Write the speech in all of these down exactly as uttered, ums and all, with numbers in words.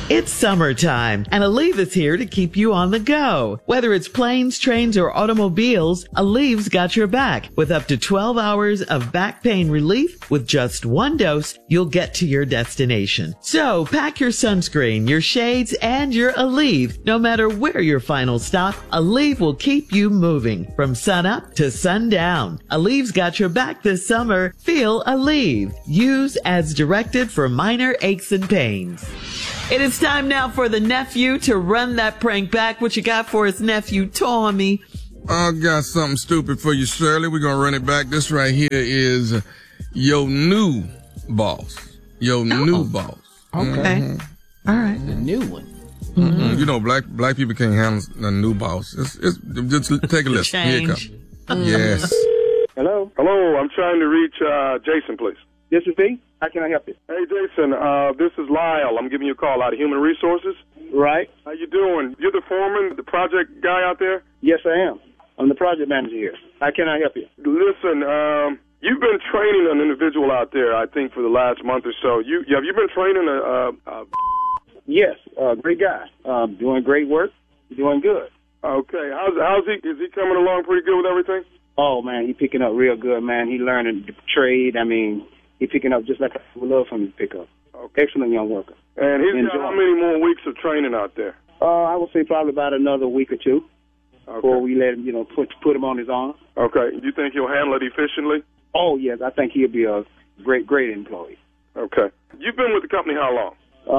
It's summertime, and Aleve is here to keep you on the go. Whether it's planes, trains, or automobiles, Aleve's got your back. With up to twelve hours of back pain relief, with just one dose, you'll get to your destination. So pack your sunscreen, your shades, and your Aleve. No matter where your final stop, Aleve will keep you moving from sun up to sundown. Aleve's got your back this summer. Feel Aleve. Use as directed for minor aches and pains. It is time now for the nephew to run that prank back. What you got for us, nephew Tommy? I got something stupid for you, Shirley. We're going to run it back. This right here is your new boss. Your oh. new boss. Okay. Mm-hmm. All right. The new one. Mm-hmm. You know, black black people can't handle a new boss. It's, it's, just take a listen. Here it comes. Mm-hmm. Yes. Hello? Hello. I'm trying to reach uh, Jason, please. This is me. How can I help you? Hey, Jason, uh, this is Lyle. I'm giving you a call out of Human Resources. Right. How you doing? You're the foreman, the project guy out there? Yes, I am. I'm the project manager here. How can I help you? Listen, um, you've been training an individual out there, I think, for the last month or so. You Have you been training a... a, a yes, uh, great guy. Uh, doing great work. Doing good. Okay. How's, how's he? Is he coming along pretty good with everything? Oh, man, he picking up real good, man. He learning the trade. I mean... He's picking up just like I would love for him to pick up. Okay. Excellent young worker. And he's Enjoy. got how many more weeks of training out there? Uh, I would say probably about another week or two okay. before we let him, you know, put put him on his own. Okay. You think he'll handle it efficiently? Oh, yes. I think he'll be a great, great employee. Okay. You've been with the company how long?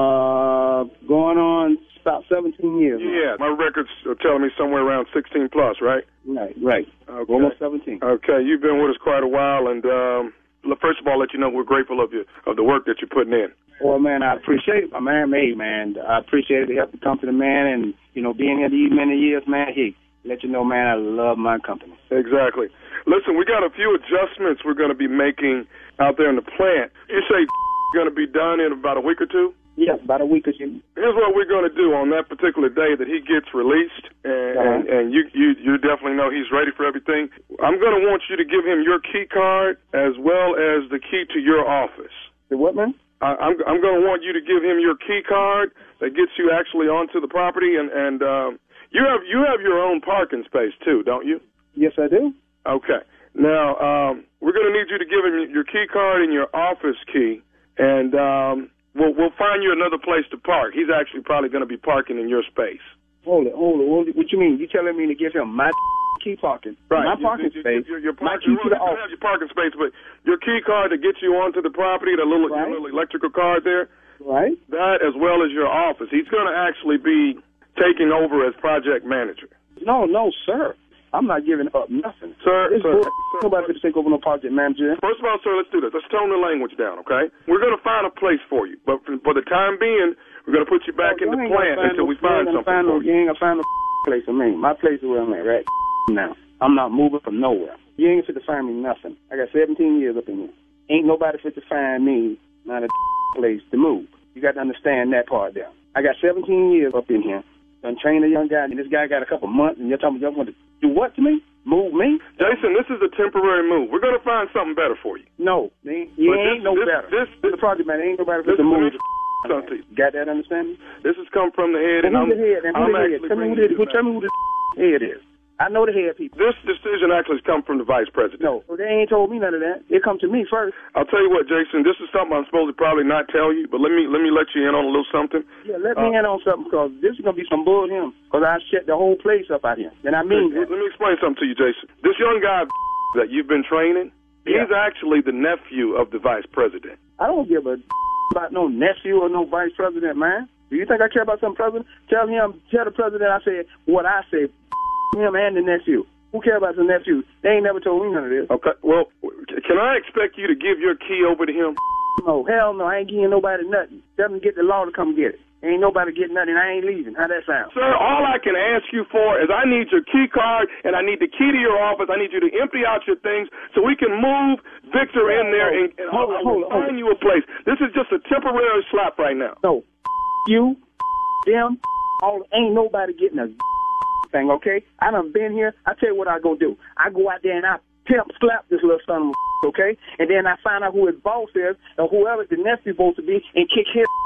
Uh, going on about seventeen years. Yeah. Now. My records are telling me somewhere around sixteen plus, right? Right, right. Okay. Almost seventeen. Okay. You've been with us quite a while, and... um first of all, let you know we're grateful of you of the work that you're putting in. Well, man, I appreciate it, my man. Hey, man, I appreciate the help the company, man, and you know, being here these many years, man. Hey, let you know, man, I love my company. Exactly. Listen, we got a few adjustments we're going to be making out there in the plant. You say going to be done in about a week or two? Yes, about a week or two. Here's what we're going to do on that particular day that he gets released, and, uh-huh. and, and you, you you definitely know he's ready for everything. I'm going to want you to give him your key card as well as the key to your office. The what, man? I, I'm I'm going to want you to give him your key card that gets you actually onto the property, and and um, you have you have your own parking space too, don't you? Yes, I do. Okay. Now um, we're going to need you to give him your key card and your office key, and. Um, We'll, we'll find you another place to park. He's actually probably going to be parking in your space. Hold it, hold it, hold it. What you mean? You telling me to give him my key parking? Right. My parking you, space. Your, your parking, my key to the office. You have your parking space, but your key card to get you onto the property, the little, right. your little electrical card there. Right. That as well as your office. He's going to actually be taking over as project manager. No, no, sir. I'm not giving up nothing. Sir, it's sir, sir nobody can take over no project manager. First of all, sir, let's do this. Let's tone the language down, okay? We're going to find a place for you. But for, for the time being, we're going to put you back oh, in the plant until no, we find something find for no, you. You ain't going to find no place for me. My place is where I'm at right now. I'm not moving from nowhere. You ain't fit to find me nothing. I got seventeen years up in here. Ain't nobody fit to find me not a place to move. You got to understand that part there. I got seventeen years up in here. Done trained a young guy, and this guy got a couple months, and you're talking about you want to do what to me? Move me? Jason, this is a temporary move. We're going to find something better for you. No, man, you but ain't this, no this, better. This, this, the project man ain't no better for the move. Something. Got that understanding? This has come from the head, and, and I'm, the head, and I'm the actually head? Tell me who, the, who, tell me who the head is. I know the head people. This decision actually has come from the vice president. No, well, they ain't told me none of that. It come to me first. I'll tell you what, Jason, this is something I'm supposed to probably not tell you, but let me let me let you in on a little something. Yeah, let uh, me in on something, because this is going to be some bull him, because I shut the whole place up out here. And I mean Let, let me explain something to you, Jason. This young guy that you've been training, yeah. he's actually the nephew of the vice president. I don't give a about no nephew or no vice president, man. Do you think I care about some president? Tell him, tell the president I said what I said. Him and the nephew. Who cares about the nephew? They ain't never told me none of this. Okay, well, can I expect you to give your key over to him? No, hell no. I ain't giving nobody nothing. Tell them to get the law to come get it. Ain't nobody getting nothing. I ain't leaving. How that sound? Sir, all I can ask you for is I need your key card, and I need the key to your office. I need you to empty out your things so we can move Victor in there and, and hold on, hold on, find you a place. This is just a temporary slap right now. No, you, them, all ain't nobody getting a thing, okay? I done been here. I tell you what I go do. I go out there and I pimp slap this little son of a okay? And then I find out who his boss is or whoever the nephew's supposed to be and kick his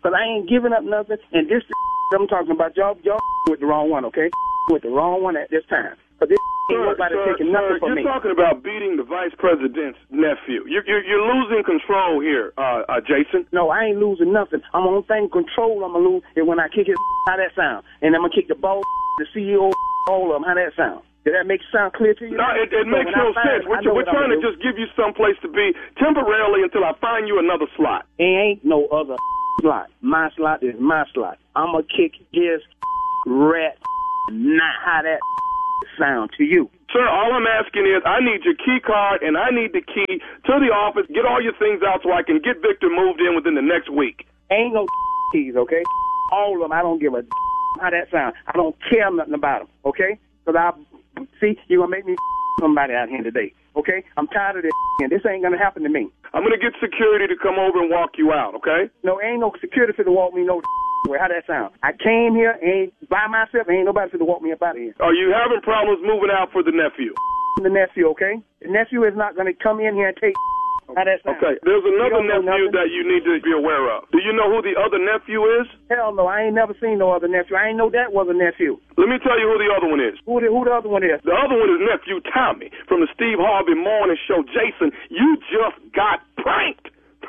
Because I ain't giving up nothing. And this I'm talking about, y'all, y'all with the wrong one, okay? With the wrong one at this time. But this ain't Sir, nobody sir, taking nothing sir, from you're me. You're talking about beating the vice president's nephew. You're, you're, you're losing control here, uh, uh, Jason. No, I ain't losing nothing. I'm on thing control I'm going to lose is when I kick his how that sound. And I'm going to kick the ball, the C E O, all of them, how that sound. Did that make sound clear to you? No, it, it so makes no sense. We're, we're trying to just give you some place to be temporarily until I find you another slot. It ain't no other slot. My slot is my slot. I'm going to kick his rat, not how that sound to you. Sir, all I'm asking is I need your key card and I need the key to the office. Get all your things out so I can get Victor moved in within the next week. Ain't no keys, okay? All of them, I don't give a how that sound. I don't care nothing about them, okay? Because I, see, you're going to make me somebody out here today, okay? I'm tired of this, and this ain't going to happen to me. I'm going to get security to come over and walk you out, okay? No, ain't no security to walk me no way. How that sound? I came here ain't by myself. Ain't nobody to walk me up out of here. Are you having problems moving out for the nephew? The nephew, okay? The nephew is not going to come in here and take how that sound. Okay, there's another nephew that you need to be aware of. Do you know who the other nephew is? Hell no, I ain't never seen no other nephew. I ain't know that was a nephew. Let me tell you who the other one is. Who the, who the other one is? The other one is nephew Tommy from the Steve Harvey Morning Show. Jason, you just got pranked.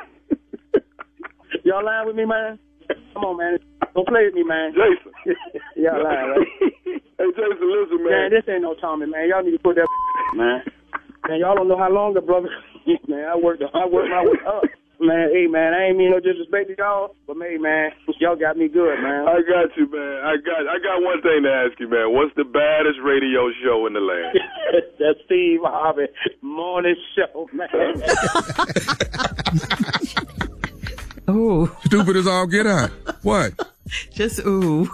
Y'all lying with me, man? Come on, man. Don't play with me, man. Jason. Y'all lying, right? Hey, Jason, listen, man. Man, this ain't no Tommy, man. Y'all need to put that man. Man, y'all don't know how long the brother. Man, I worked. I worked my way up. Man, hey, man, I ain't mean no disrespect to y'all, but hey, man, y'all got me good, man. I got you, man. I got. I got one thing to ask you, man. What's the baddest radio show in the land? That's Steve Harvey Morning Show, man. Ooh. Stupid as all get out. What? Just ooh.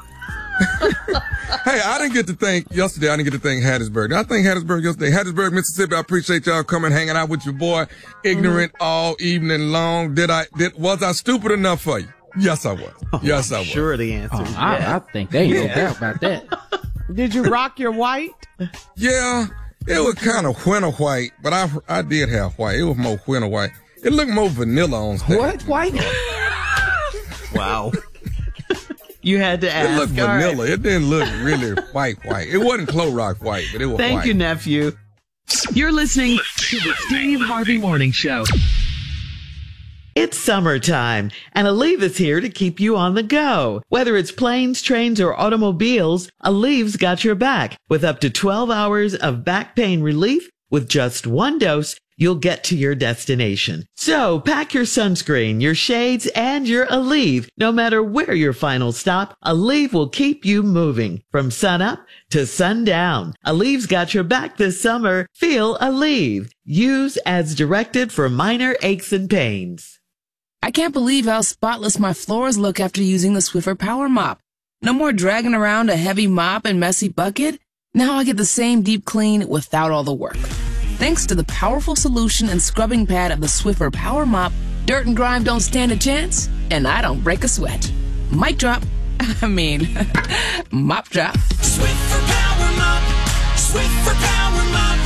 Hey, I didn't get to think yesterday. I didn't get to think Hattiesburg. Did I think Hattiesburg yesterday? Hattiesburg, Mississippi. I appreciate y'all coming, hanging out with your boy, ignorant mm-hmm. all evening long. Did I? Did was I stupid enough for you? Yes, I was. Oh, yes, I was. Sure, the answer. Oh, is I, yeah. I think they ain't no doubt about that. Did you rock your white? Yeah, it was kind of winter white, but I I did have white. It was more winter white. It looked more vanilla on stage. What white? Wow. You had to ask. It looked All vanilla. Right. It didn't look really white white. It wasn't Clorox white, but it was Thank white. you, nephew. You're listening to the Steve Harvey Morning Show. It's summertime, and Aleve is here to keep you on the go. Whether it's planes, trains, or automobiles, Aleve's got your back. With up to twelve hours of back pain relief with just one dose, you'll get to your destination. So pack your sunscreen, your shades, and your Aleve. No matter where your final stop, Aleve will keep you moving from sunup to sundown. Aleve's got your back this summer. Feel Aleve. Use as directed for minor aches and pains. I can't believe how spotless my floors look after using the Swiffer Power Mop. No more dragging around a heavy mop and messy bucket. Now I get the same deep clean without all the work. Thanks to the powerful solution and scrubbing pad of the Swiffer Power Mop, dirt and grime don't stand a chance, and I don't break a sweat. Mic drop. I mean, mop drop. Swiffer Power Mop. Swiffer Power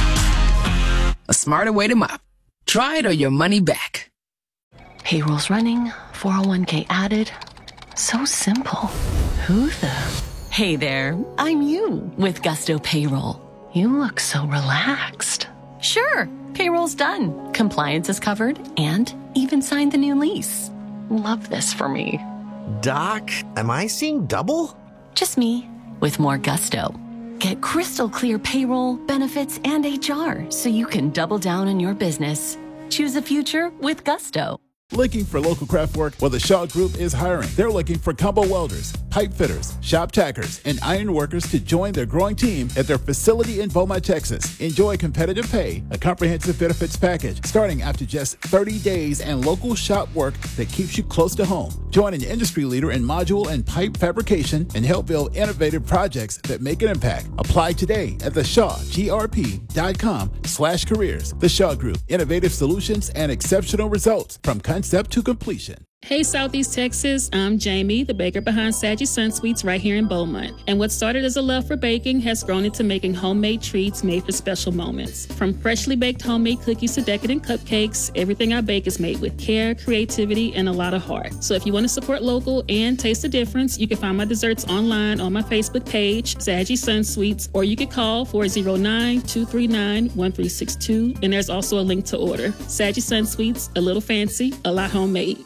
Mop. A smarter way to mop. Try it or your money back. Payroll's running, four oh one k added. So simple. Who the? Hey there, I'm you with Gusto Payroll. You look so relaxed. Sure, payroll's done. Compliance is covered and even signed the new lease. Love this for me. Doc, am I seeing double? Just me with more gusto. Get crystal clear payroll, benefits, and H R so you can double down on your business. Choose a future with Gusto. Looking for local craft work? Well, the Shaw Group is hiring. They're looking for combo welders, pipe fitters, shop tackers, and iron workers to join their growing team at their facility in Beaumont, Texas. Enjoy competitive pay, a comprehensive benefits package starting after just thirty days, and local shop work that keeps you close to home. Join an industry leader in module and pipe fabrication and help build innovative projects that make an impact. Apply today at the shaw g r p dot com slash careers. The Shaw Group, innovative solutions and exceptional results from concept to completion. Hey Southeast Texas, I'm Jamie, the baker behind Saggy Sun Sweets right here in Beaumont. And what started as a love for baking has grown into making homemade treats made for special moments. From freshly baked homemade cookies to decadent cupcakes, everything I bake is made with care, creativity, and a lot of heart. So if you want to support local and taste the difference, you can find my desserts online on my Facebook page, Saggy Sun Sweets, or you can call four oh nine, two three nine, one three six two, and there's also a link to order. Saggy Sun Sweets, a little fancy, a lot homemade.